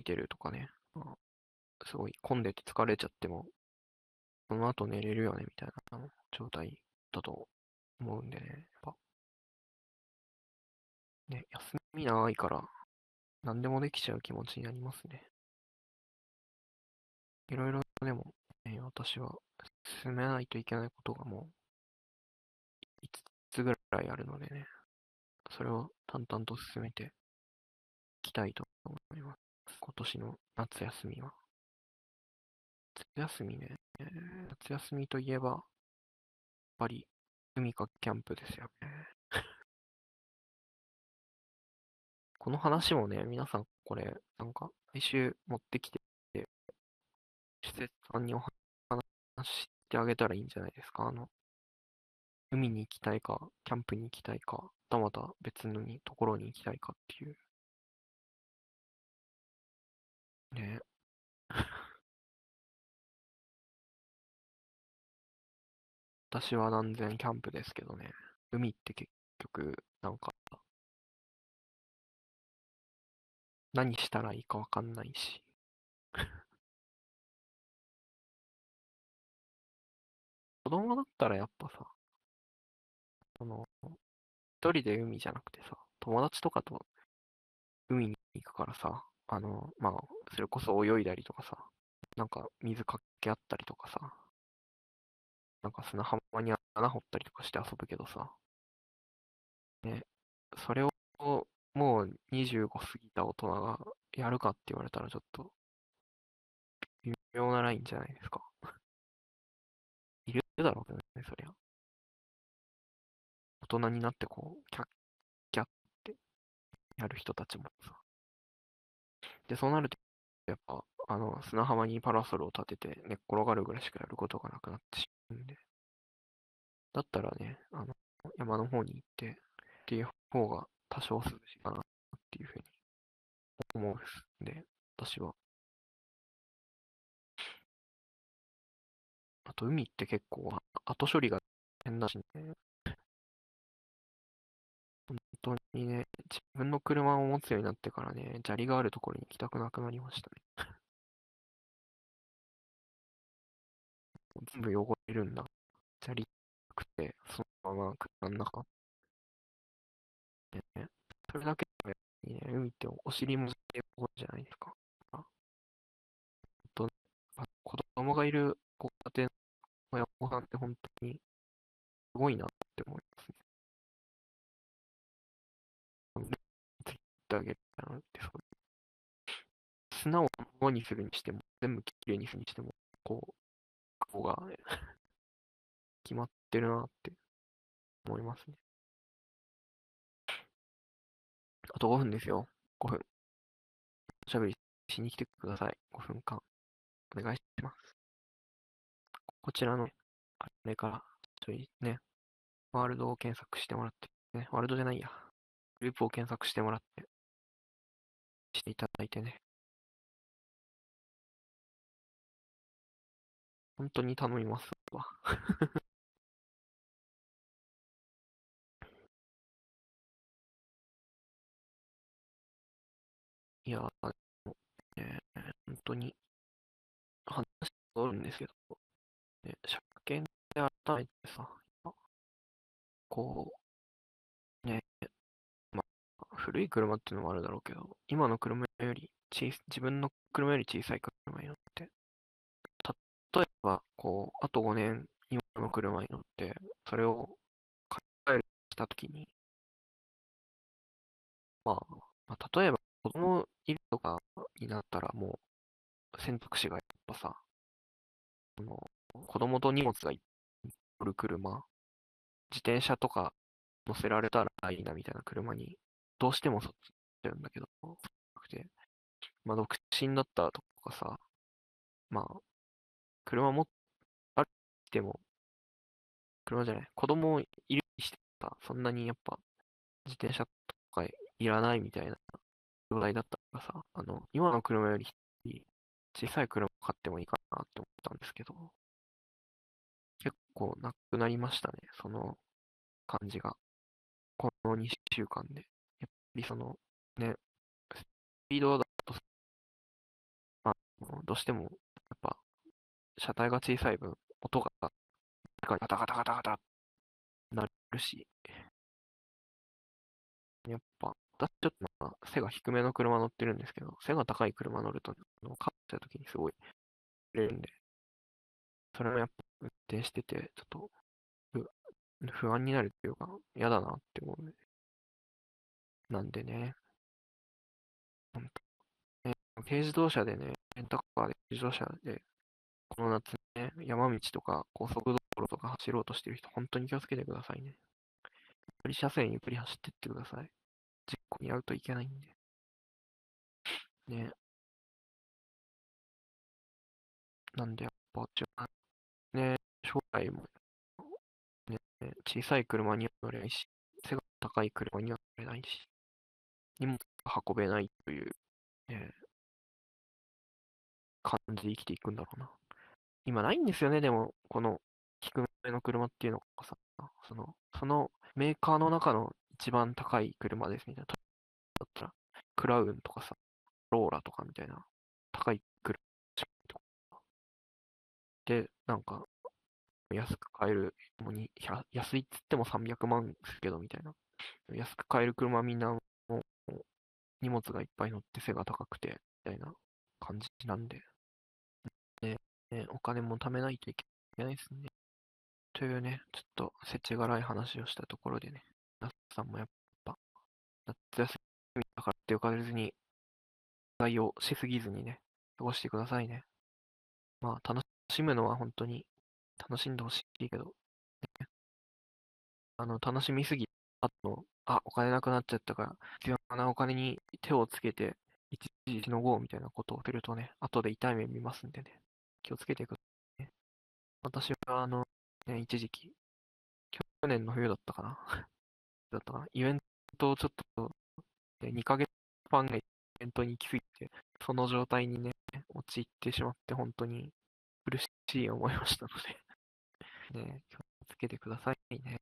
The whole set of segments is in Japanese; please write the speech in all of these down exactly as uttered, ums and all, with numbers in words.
てるとかね、まあ、すごい混んでて疲れちゃっても、その後寝れるよねみたいな状態だと思うんでね、やっぱね、休み長いから何でもできちゃう気持ちになりますね。いろいろでも、ね、私は進めないといけないことがもういつつぐらいあるのでね、それを淡々と進めていきたいと思います。今年の夏休みは。夏休みね、えー夏休みといえば、やっぱり海かキャンプですよね。この話もね、皆さんこれ、なんか、来週持ってきて、施設さんにお話してあげたらいいんじゃないですか。あの、海に行きたいか、キャンプに行きたいか、はたまた別のにところに行きたいかっていう。ね。私は断然キャンプですけどね。海って結局、なんか、何したらいいかわかんないし。子供だったらやっぱさ、その、一人で海じゃなくてさ、友達とかと海に行くからさ、あの、まあ、それこそ泳いだりとかさ、なんか水かけ合ったりとかさ、なんか砂浜に穴掘ったりとかして遊ぶけどさ、ね、それをもうにじゅうご過ぎた大人がやるかって言われたらちょっと微妙なラインじゃないですか。いるだろうけどね、そりゃ。大人になってこう、キャッキャッってやる人たちもさ。で、そうなると、やっぱ、あの、砂浜にパラソルを立てて寝っ転がるぐらいしかやることがなくなってしまうんで。だったらね、あの、山の方に行ってっていう方が多少涼しいかなっていうふうに思うんで、私は。あと、海って結構後処理が大変だしね、本当にね、自分の車を持つようになってからね、砂利があるところに行きたくなくなりましたね。全部汚れるんだ。砂利なくて、そのまま車の中でね。それだけでね、海ってお尻も汚れじゃないですか。本当に子供がいるご家庭の親御さんって本当にすごいなって思いますね。ついてあげるなって、そう砂をものにするにしても、全部きれいにするにしても、こう、ここがね、決まってるなって思いますね。あとごふんですよ。ごふん。おしゃべりしに来てください。ごふんかん。お願いします。こちらの、あれから、ちょいね、ワールドを検索してもらって、ね、ワールドじゃないや。グループを検索してもらって、していただいてね。本当に頼みますわ。いやー、えー本当に話戻るんですけど、ね、車検で改めてさ、こう、ね、まあ、古い車っていうのもあるだろうけど、今の車より小さ、自分の車より小さい車に乗って、例えば、こう、あとごねん、今の車に乗って、それを買い替えるしたときに、まあ、まあ、例えば子供いるとかになったらもう選択肢がやっぱさ、あの、子供と荷物がいっぱい乗る車、自転車とか乗せられたらいいなみたいな車に、どうしてもそっち行っちゃうんだけど、そうじゃなくて、まあ、独身だったとかさ、まあ、車持っても、車じゃない、子供いるにしてさ、そんなにやっぱ自転車とかいらないみたいな状態だったからさ、あの、今の車より小さい車を買ってもいいかなって思ったんですけど、結構なくなりましたね、その感じが。このにしゅうかんで。やっぱりその、ね、スピードだとの、どうしても、やっぱ、車体が小さい分、音が、ガタガタガタガタなるし、やっぱ、私ちょっとまあ背が低めの車乗ってるんですけど、背が高い車乗ると、あのカットした時にすごい揺れるんで、それもやっぱ運転してて、ちょっと不不安になるっていうか、嫌だなって思うね。なんでね、ほんとね、軽自動車でね、レンタカーで軽自動車で、この夏ね、山道とか高速道路とか走ろうとしてる人、本当に気をつけてくださいね。ゆっくり車線ゆっくり走ってってください。事故に遭うといけないんで。ね。なんで、やっぱ、ちょね、将来も、ね、小さい車には乗れないし、背が高い車には乗れないし、荷物が運べないという、ね、感じで生きていくんだろうな。今ないんですよね、でも、この低めの車っていうのがさ、その、そのメーカーの中の一番高い車ですみたいな。だったら、クラウンとかさ、ローラとかみたいな、高い車で、なんか、安く買える、もうに安いっつってもさんびゃくまんすけどみたいな。安く買える車みんなもう荷物がいっぱい乗って背が高くて、みたいな感じなんで。ね、ね、お金も貯めないといけないですね。というね、ちょっと世知辛い話をしたところでね、皆さんもやっぱ、夏休みだからって浮かれずに、対応しすぎずにね、過ごしてくださいね。まあ、楽しむのは本当に楽しんでほしいけど、ね、あの、楽しみすぎ、あと、あ、お金なくなっちゃったから、必要なお金に手をつけて、一時しのごうみたいなことをするとね、後で痛い目見ますんでね、気をつけてくださいね。私は、あの、ね、一時期、去年の冬だったかなだったかなイベントをちょっと、ね、にかげつかんぐらいイベントに行き過ぎて、その状態にね、陥ってしまって、本当に苦しい思いをしたので、ね、気をつけてくださいね。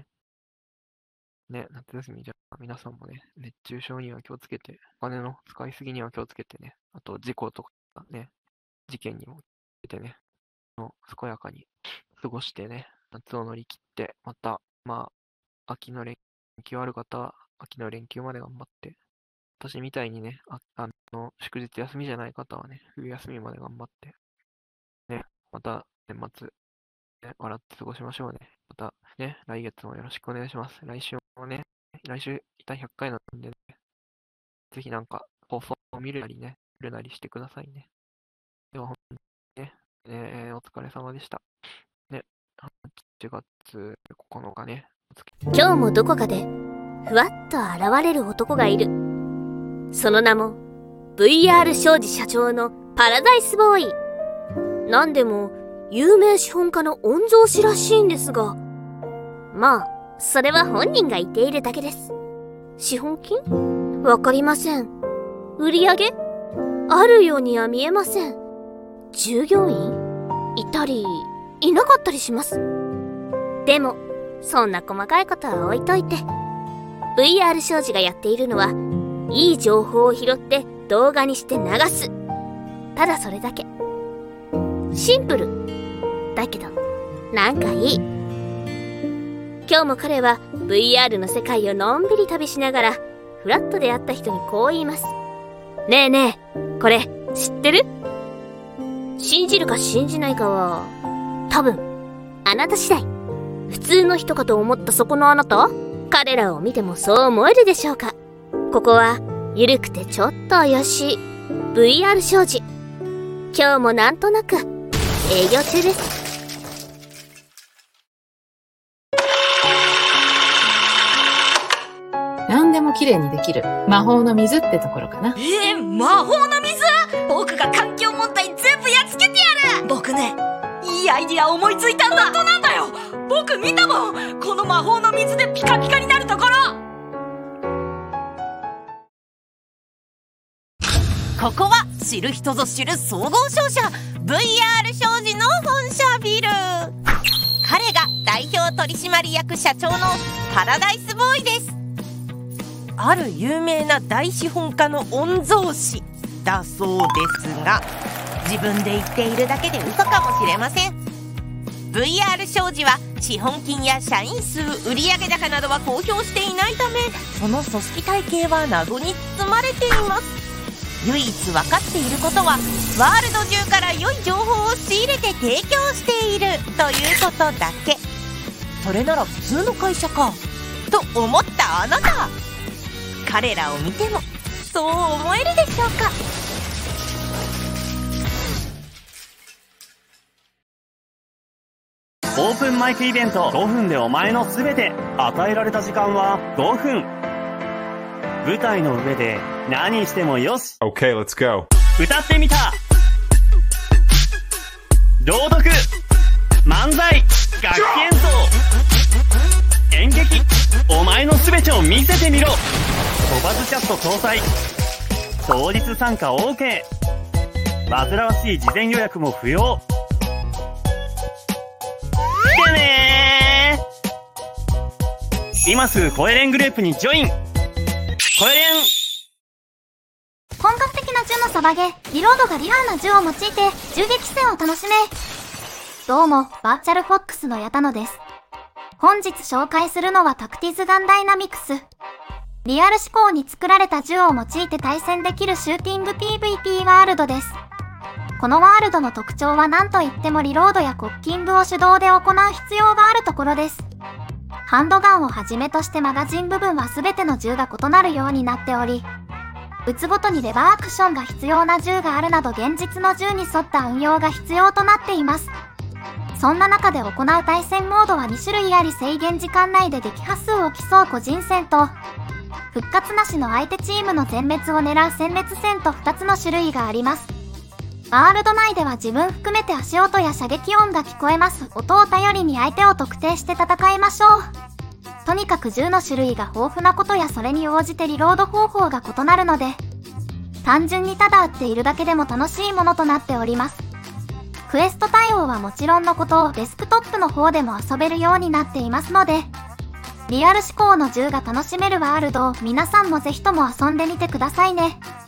ね、夏休みじゃあ皆さんもね、熱中症には気をつけて、お金の使いすぎには気をつけてね、あと事故とかね、事件にも気をつけてね、の健やかに過ごしてね、夏を乗り切って、また、まあ、秋の連休ある方は、秋の連休まで頑張って、私みたいにね、ああの、祝日休みじゃない方はね、冬休みまで頑張って、ね、また年末、ね、笑って過ごしましょうね。またね、来月もよろしくお願いします。来週もね、来週だいひゃっかいなんでね、ぜひなんか放送を見るなりね、見るなりしてくださいね。では、本当にね、えー、お疲れ様でした。ね、はちがつここのかね。 今日もどこかで、ふわっと現れる男がいる。その名も、ブイアール 商事社長のパラダイスボーイ。なんでも、有名資本家の御曹司らしいんですが、まあ、それは本人が言っているだけです。資本金？わかりません。売り上げ？あるようには見えません。従業員？いたり、いなかったりします。でも、そんな細かいことは置いといて、ブイアール 商事がやっているのは、いい情報を拾って動画にして流す。ただそれだけ。シンプル。だけど、なんかいい。今日も彼は ブイアール の世界をのんびり旅しながら、フラッと出会った人にこう言います。ねえねえ、これ知ってる？信じるか信じないかは、多分、あなた次第。普通の人かと思ったそこのあなた？彼らを見てもそう思えるでしょうか。ここは、ゆるくてちょっと怪しい ブイアール 商事。今日もなんとなく、営業中です。 何でも綺麗にできる魔法の水ってところかな。 えー、魔法の水？僕が環境問題全部やっつけてやる。僕ね、いいアイディア思いついたんだ。本当なんだよ。僕見たもん、この魔法の水でピカピカになるところ。ここは知る人ぞ知る総合商社 ブイアール 商事の本社ビル。彼が代表取締役社長のパラダイスボーイです。ある有名な大資本家の御曹司だそうですが、 自分で言っているだけで嘘かもしれません。 ブイアール 商事は資本金や社員数、売上高などは公表していないため、その組織体系は謎に包まれています。唯一分かっていることは、ワールド中から良い情報を仕入れて提供しているということだけ。それなら普通の会社かと思ったあなた、彼らを見てもそう思えるでしょうか。 オープンマイクイベントごふんでお前のすべて。与えられた時間はごふん。舞台の上で何してもよし。 Okay, let's go. 歌ってみた、朗読、漫才、楽器演奏、演劇、お前のすべてを見せてみろ。飛ばずチャット搭載、当日参加 OK。 煩わしい事前予約も不要。来てねー。今すぐコエレングループにジョイン。コエレン。 本格的な銃のサバゲ、リロードがリアルな銃を用いて銃撃戦を楽しめ。どうも、バーチャルフォックスの矢田野です。本日紹介するのはタクティズガンダイナミクス。リアル思考に作られた銃を用いて対戦できるシューティング ピーブイピー ワールドです。このワールドの特徴は何といってもリロードやコッキングを手動で行う必要があるところです。ハンドガンをはじめとしてマガジン部分は全ての銃が異なるようになっており、撃つごとにレバーアクションが必要な銃があるなど現実の銃に沿った運用が必要となっています。そんな中で行う対戦モードはに種類あり、制限時間内で撃破数を競う個人戦と、復活なしの相手チームの全滅を狙う殲滅戦とふたつの種類があります。ワールド内では自分含めて足音や射撃音が聞こえます。音を頼りに相手を特定して戦いましょう。とにかく銃の種類が豊富なことや、それに応じてリロード方法が異なるので、単純にただ撃っているだけでも楽しいものとなっております。クエスト対応はもちろんのこと、デスクトップの方でも遊べるようになっていますので、リアル思考の銃が楽しめるワールドを皆さんもぜひとも遊んでみてくださいね。